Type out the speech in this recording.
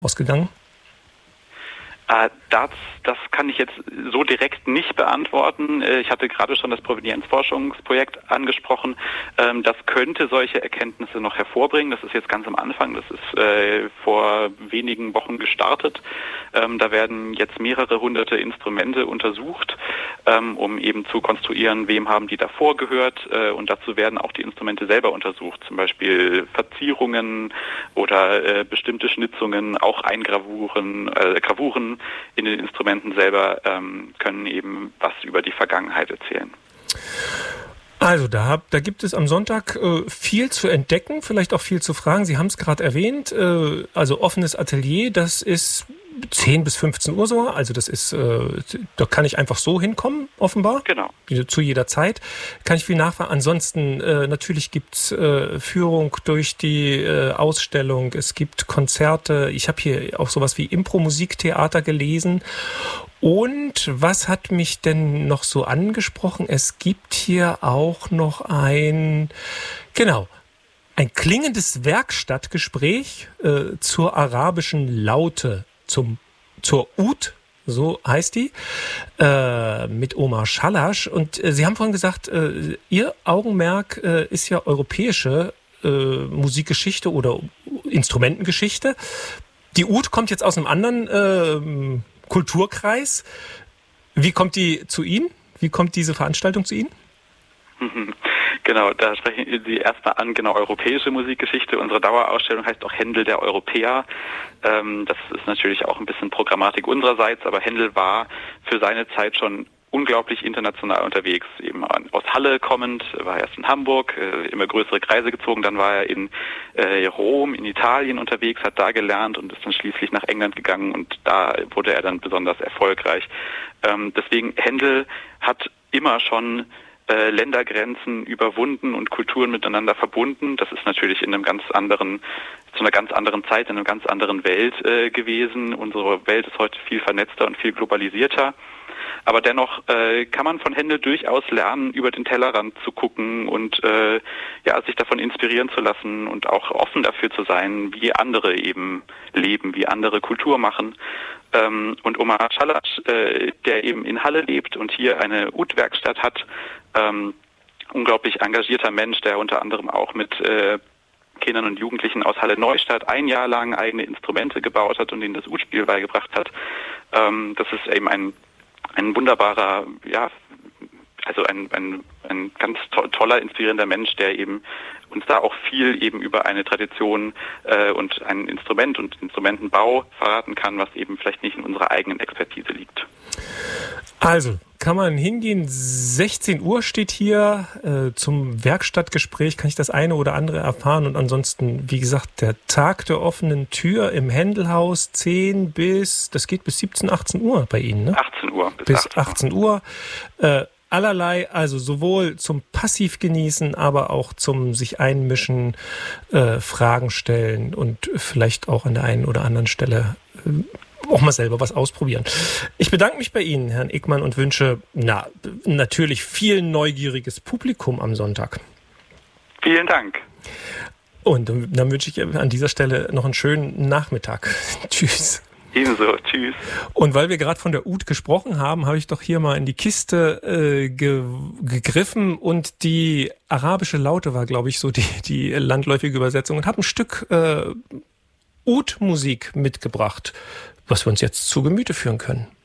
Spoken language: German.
ausgegangen? Das kann ich jetzt so direkt nicht beantworten. Ich hatte gerade schon das Provenienzforschungsprojekt angesprochen. Das könnte solche Erkenntnisse noch hervorbringen. Das ist jetzt ganz am Anfang. Das ist vor wenigen Wochen gestartet. Da werden jetzt mehrere hunderte Instrumente untersucht, um eben zu konstruieren, wem haben die davor gehört. Und dazu werden auch die Instrumente selber untersucht. Zum Beispiel Verzierungen oder bestimmte Schnitzungen, auch Gravuren in den Instrumenten selber können eben was über die Vergangenheit erzählen. Also da gibt es am Sonntag viel zu entdecken, vielleicht auch viel zu fragen. Sie haben es gerade erwähnt, also offenes Atelier, das ist 10 bis 15 Uhr so, also das ist, da kann ich einfach so hinkommen, offenbar. Genau. Zu jeder Zeit kann ich viel nachfragen. Ansonsten natürlich gibt's Führung durch die Ausstellung, es gibt Konzerte, ich habe hier auch sowas wie Impro-Musiktheater gelesen. Und was hat mich denn noch so angesprochen? Es gibt hier auch noch ein klingendes Werkstattgespräch zur arabischen Laute, zur Ud, so heißt die, mit Omar Schalasch. Und Sie haben vorhin gesagt, Ihr Augenmerk ist ja europäische Musikgeschichte oder Instrumentengeschichte. Die Ud kommt jetzt aus einem anderen Kulturkreis. Wie kommt die zu Ihnen? Wie kommt diese Veranstaltung zu Ihnen? Genau, da sprechen Sie erstmal an, europäische Musikgeschichte. Unsere Dauerausstellung heißt auch Händel der Europäer. Das ist natürlich auch ein bisschen Programmatik unsererseits, aber Händel war für seine Zeit schon unglaublich international unterwegs, eben aus Halle kommend, war erst in Hamburg, immer größere Kreise gezogen, dann war er in Rom, in Italien unterwegs, hat da gelernt und ist dann schließlich nach England gegangen und da wurde er dann besonders erfolgreich. Deswegen, Händel hat immer schon Ländergrenzen überwunden und Kulturen miteinander verbunden. Das ist natürlich zu einer ganz anderen Zeit, in einer ganz anderen Welt gewesen. Unsere Welt ist heute viel vernetzter und viel globalisierter. Aber dennoch kann man von Händel durchaus lernen, über den Tellerrand zu gucken und sich davon inspirieren zu lassen und auch offen dafür zu sein, wie andere eben leben, wie andere Kultur machen. Und Omar Schalasch, der eben in Halle lebt und hier eine Ud-Werkstatt hat, unglaublich engagierter Mensch, der unter anderem auch mit Kindern und Jugendlichen aus Halle-Neustadt ein Jahr lang eigene Instrumente gebaut hat und ihnen das Ud-Spiel beigebracht hat. Das ist eben ein wunderbarer, also ein ganz toller, inspirierender Mensch, der eben uns da auch viel eben über eine Tradition und ein Instrument und Instrumentenbau verraten kann, was eben vielleicht nicht in unserer eigenen Expertise liegt. Also, kann man hingehen, 16 Uhr steht hier zum Werkstattgespräch, kann ich das eine oder andere erfahren und ansonsten, wie gesagt, der Tag der offenen Tür im Händelhaus das geht bis 17, 18 Uhr bei Ihnen, ne? 18 Uhr. Bis 18 Uhr. Allerlei, also sowohl zum Passiv genießen, aber auch zum sich einmischen, Fragen stellen und vielleicht auch an der einen oder anderen Stelle auch mal selber was ausprobieren. Ich bedanke mich bei Ihnen, Herrn Ickmann, und wünsche natürlich viel neugieriges Publikum am Sonntag. Vielen Dank. Und dann wünsche ich an dieser Stelle noch einen schönen Nachmittag. Tschüss. Ebenso, tschüss. Und weil wir gerade von der Ud gesprochen haben, habe ich doch hier mal in die Kiste gegriffen und die arabische Laute war, glaube ich, so die landläufige Übersetzung und habe ein Stück Ud-Musik mitgebracht, was wir uns jetzt zu Gemüte führen können.